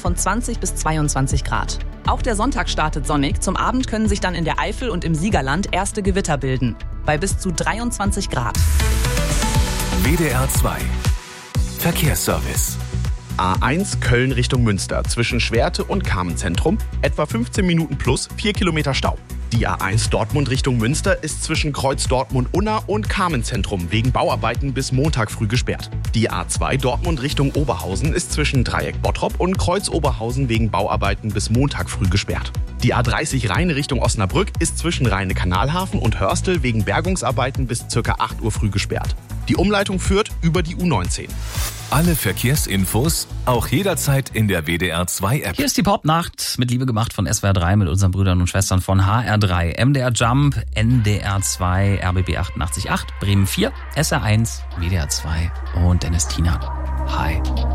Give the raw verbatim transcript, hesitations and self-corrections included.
von zwanzig bis zweiundzwanzig Grad. Auch der Sonntag startet sonnig. Zum Abend können sich dann in der Eifel und im Siegerland erste Gewitter bilden. Bei bis zu dreiundzwanzig Grad. W D R zwei Verkehrsservice. A eins Köln Richtung Münster zwischen Schwerte und Carmenzentrum etwa fünfzehn Minuten plus vier Kilometer Stau. Die A eins Dortmund Richtung Münster ist zwischen Kreuz Dortmund-Unna und Carmenzentrum wegen Bauarbeiten bis Montag früh gesperrt. Die A zwei Dortmund Richtung Oberhausen ist zwischen Dreieck Bottrop und Kreuz Oberhausen wegen Bauarbeiten bis Montag früh gesperrt. Die A dreißig Rheine Richtung Osnabrück ist zwischen Rheine-Kanalhafen und Hörstel wegen Bergungsarbeiten bis ca. acht Uhr früh gesperrt. Die Umleitung führt über die U neunzehn. Alle Verkehrsinfos auch jederzeit in der W D R zwei App. Hier ist die Popnacht mit Liebe gemacht von S W R drei mit unseren Brüdern und Schwestern von H R drei, M D R Jump, N D R zwei, R B B achtundachtzig Komma acht, Bremen vier, S R eins, W D R zwei und Dennis Tiener. Hi.